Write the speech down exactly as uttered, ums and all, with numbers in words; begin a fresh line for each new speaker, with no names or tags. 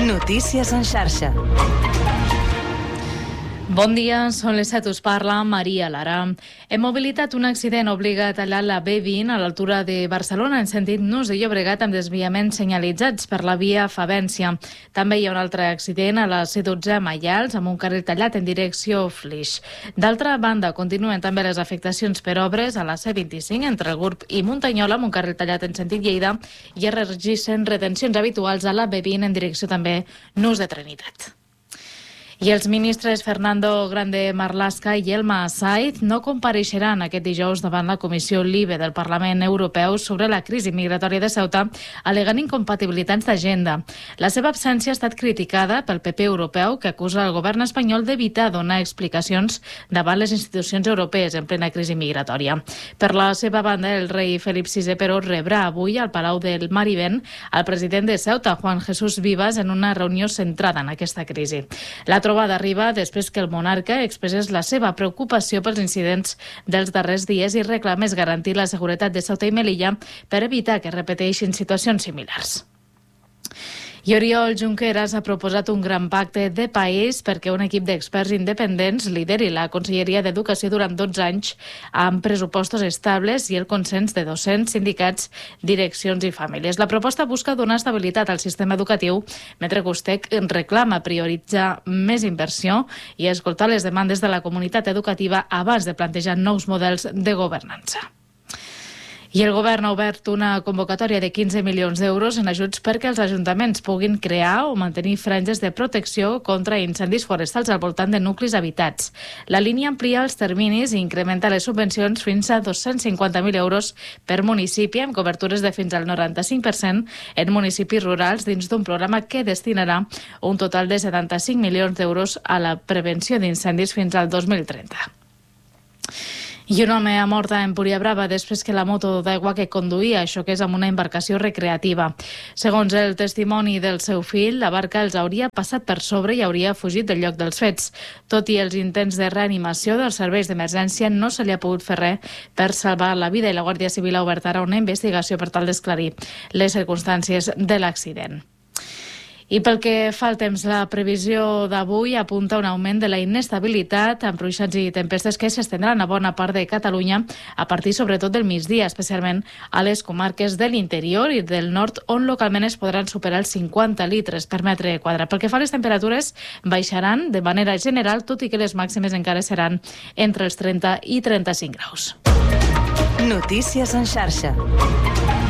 Notícies en xarxa.
Bon dia, són les set, us parla Maria Lara. En mobilitat, un accident obliga a tallar la B vint a l'altura de Barcelona en sentit Nus de Llobregat amb desviaments senyalitzats per la via Favència. També hi ha un altre accident a la C dotze a Maials amb un carril tallat en direcció Flix. D'altra banda, continuen també les afectacions per obres a la C vint-i-cinc entre el Gurb i Muntanyola amb un carril tallat en sentit Lleida i es registren retencions habituals a la B vint en direcció també Nus de Trinitat. I els ministres Fernando Grande Marlaska i Elma Saiz no compareixeran aquest dijous davant la Comissió LIBE del Parlament Europeu sobre la crisi migratòria de Ceuta, al·legant incompatibilitats d'agenda. La seva absència ha estat criticada pel P P europeu, que acusa el govern espanyol d'evitar donar explicacions davant les institucions europees en plena crisi migratòria. Per la seva banda, el rei Felip sisè, però, rebrà avui al Palau del Marivent el president de Ceuta, Juan Jesús Vivas, en una reunió centrada en aquesta crisi. La trobada arriba després que el monarca expressés la seva preocupació pels incidents dels darrers dies i reclamés garantir la seguretat de Ceuta i Melilla per evitar que repeteixin situacions similars. I Oriol Junqueras ha proposat un gran pacte de país perquè un equip d'experts independents lideri la Conselleria d'Educació durant dotze anys amb pressupostos estables i el consens de docents, sindicats, direccions i famílies. La proposta busca donar estabilitat al sistema educatiu, mentre que USTEC reclama prioritzar més inversió i escoltar les demandes de la comunitat educativa abans de plantejar nous models de governança. I el govern ha obert una convocatòria de quinze milions d'euros en ajuts perquè els ajuntaments puguin crear o mantenir franges de protecció contra incendis forestals al voltant de nuclis habitats. La línia amplia els terminis i incrementa les subvencions fins a dos-cents cinquanta mil euros per municipi, amb cobertures de fins al noranta-cinc per cent en municipis rurals dins d'un programa que destinarà un total de setanta-cinc milions d'euros a la prevenció d'incendis fins al dos mil trenta. I un home ha mort a Empúria Brava després que la moto d'aigua que conduïa xoqués amb una embarcació recreativa. Segons el testimoni del seu fill, la barca els hauria passat per sobre i hauria fugit del lloc dels fets. Tot i els intents de reanimació dels serveis d'emergència, no se li ha pogut fer res per salvar la vida i la Guàrdia Civil ha obert ara una investigació per tal d'esclarir les circumstàncies de l'accident. I pel que fa al temps, la previsió d'avui apunta un augment de la inestabilitat amb ruixats i tempestes que s'estendran a bona part de Catalunya a partir sobretot del migdia, especialment a les comarques de l'interior i del nord, on localment es podran superar els cinquanta litres per metre quadrat. Pel que fa a les temperatures, baixaran de manera general, tot i que les màximes encara seran entre els trenta i trenta-cinc graus.
Notícies en xarxa.